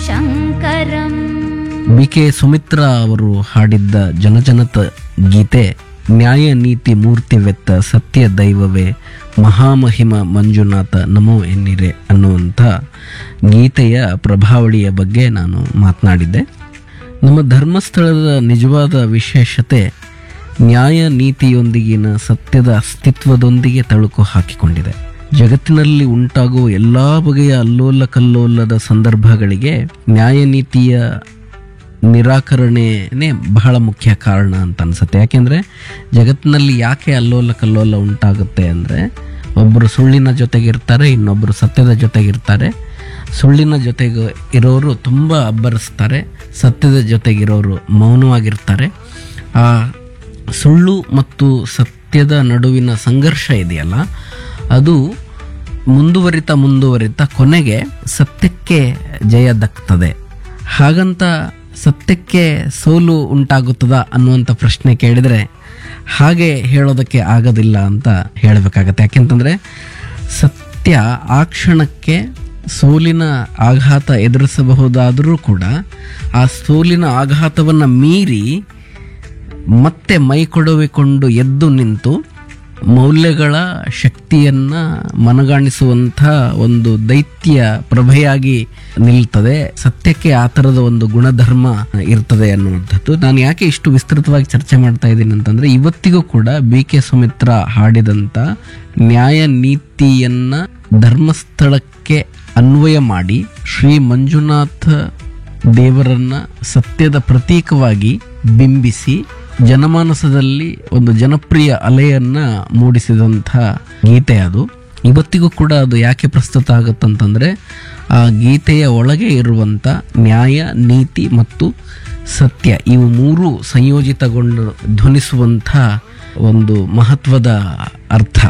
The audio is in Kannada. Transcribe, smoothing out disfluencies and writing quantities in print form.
ಶಂಕರಂ. ಬಿ.ಕೆ. ಸುಮಿತ್ರಾ ಅವರು ಹಾಡಿದ್ದ ಜನಜನತ ಗೀತೆ ನ್ಯಾಯ ನೀತಿ ಮೂರ್ತಿವೆತ್ತ ಸತ್ಯ ದೈವವೇ ಮಹಾಮಹಿಮ ಮಂಜುನಾಥ ನಮೋ ಎನ್ನಿರೆ ಅನ್ನುವಂಥ ಗೀತೆಯ ಪ್ರಭಾವಳಿಯ ಬಗ್ಗೆ ನಾನು ಮಾತನಾಡಿದ್ದೆ. ನಮ್ಮ ಧರ್ಮಸ್ಥಳದ ನಿಜವಾದ ವಿಶೇಷತೆ ನ್ಯಾಯ ನೀತಿಯೊಂದಿಗಿನ ಸತ್ಯದ ಅಸ್ತಿತ್ವದೊಂದಿಗೆ ತಳುಕು ಹಾಕಿಕೊಂಡಿದೆ. ಜಗತ್ತಿನಲ್ಲಿ ಉಂಟಾಗುವ ಎಲ್ಲ ಬಗೆಯ ಅಲ್ಲೋಲ ಕಲ್ಲೋಲದ ಸಂದರ್ಭಗಳಿಗೆ ನ್ಯಾಯ ನೀತಿಯ ನಿರಾಕರಣೆನೇ ಬಹಳ ಮುಖ್ಯ ಕಾರಣ ಅಂತ ಅನ್ಸುತ್ತೆ. ಯಾಕೆಂದರೆ ಜಗತ್ತಿನಲ್ಲಿ ಯಾಕೆ ಅಲ್ಲೋಲ ಕಲ್ಲೋಲ ಉಂಟಾಗುತ್ತೆ ಅಂದರೆ, ಒಬ್ಬರು ಸುಳ್ಳಿನ ಜೊತೆಗಿರ್ತಾರೆ, ಇನ್ನೊಬ್ಬರು ಸತ್ಯದ ಜೊತೆಗಿರ್ತಾರೆ. ಸುಳ್ಳಿನ ಜೊತೆಗೆ ಇರೋರು ತುಂಬ ಅಬ್ಬರಿಸ್ತಾರೆ, ಸತ್ಯದ ಜೊತೆಗಿರೋರು ಮೌನವಾಗಿರ್ತಾರೆ. ಆ ಸುಳ್ಳು ಮತ್ತು ಸತ್ಯದ ನಡುವಿನ ಸಂಘರ್ಷ ಇದೆಯಲ್ಲ, ಅದು ಮುಂದುವರಿತಾ ಕೊನೆಗೆ ಸತ್ಯಕ್ಕೆ ಜಯ ದಕ್ತದೆ. ಹಾಗಂತ ಸತ್ಯಕ್ಕೆ ಸೋಲು ಉಂಟಾಗುತ್ತದ ಅನ್ನುವಂಥ ಪ್ರಶ್ನೆ ಕೇಳಿದರೆ ಹಾಗೆ ಹೇಳೋದಕ್ಕೆ ಆಗೋದಿಲ್ಲ ಅಂತ ಹೇಳಬೇಕಾಗತ್ತೆ. ಯಾಕೆಂತಂದರೆ ಸತ್ಯ ಆ ಕ್ಷಣಕ್ಕೆ ಸೋಲಿನ ಆಘಾತ ಎದುರಿಸಬಹುದಾದರೂ ಕೂಡ ಆ ಸೋಲಿನ ಆಘಾತವನ್ನು ಮೀರಿ ಮತ್ತೆ ಮೈ ಕೊಡವಿಕೊಂಡು ಎದ್ದು ನಿಂತು ಮೌಲ್ಯಗಳ ಶಕ್ತಿಯನ್ನು ಮನಗಾಣಿಸುವಂಥ ಒಂದು ದೈತ್ಯ ಪ್ರಭೆಯಾಗಿ ನಿಲ್ತದೆ. ಸತ್ಯಕ್ಕೆ ಆ ಥರದ ಒಂದು ಗುಣಧರ್ಮ ಇರ್ತದೆ ಅನ್ನುವಂಥದ್ದು. ನಾನು ಯಾಕೆ ಇಷ್ಟು ವಿಸ್ತೃತವಾಗಿ ಚರ್ಚೆ ಮಾಡ್ತಾ ಇದ್ದೀನಿ ಅಂತಂದರೆ, ಇವತ್ತಿಗೂ ಕೂಡ ಬಿ.ಕೆ. ಸುಮಿತ್ರಾ ಹಾಡಿದಂಥ ನ್ಯಾಯ ನೀತಿಯನ್ನು ಧರ್ಮಸ್ಥಳಕ್ಕೆ ಅನ್ವಯ ಮಾಡಿ ಶ್ರೀ ಮಂಜುನಾಥ ದೇವರನ್ನ ಸತ್ಯದ ಪ್ರತೀಕವಾಗಿ ಬಿಂಬಿಸಿ ಜನಮಾನಸದಲ್ಲಿ ಒಂದು ಜನಪ್ರಿಯ ಅಲೆಯನ್ನ ಮೂಡಿಸಿದಂಥ ಗೀತೆ ಅದು. ಇವತ್ತಿಗೂ ಕೂಡ ಅದು ಯಾಕೆ ಪ್ರಸ್ತುತ ಆಗುತ್ತಂತಂದರೆ, ಆ ಗೀತೆಯ ಒಳಗೆ ಇರುವಂಥ ನ್ಯಾಯ ನೀತಿ ಮತ್ತು ಸತ್ಯ ಇವು ಮೂರು ಸಂಯೋಜಿತಗೊಂಡು ಧ್ವನಿಸುವಂಥ ಒಂದು ಮಹತ್ವದ ಅರ್ಥ.